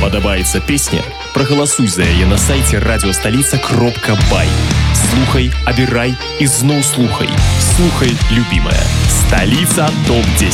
Падабаецца песня? Прагаласуй за яе на сайце радиостолица.бай. Слухай, абірай і зноў слухай. Слухай, любимая. Столица ТОП-10.